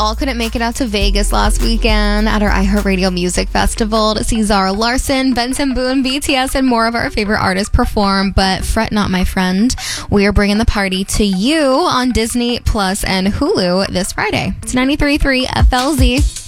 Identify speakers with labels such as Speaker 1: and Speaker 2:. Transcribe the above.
Speaker 1: all couldn't make it out to Vegas last weekend at our iHeartRadio Music Festival to see Zara Larsson, Benson Boone, BTS, and more of our favorite artists perform. But fret not, my friend. We are bringing the party to you on Disney Plus and Hulu this Friday. It's 93.3 FLZ.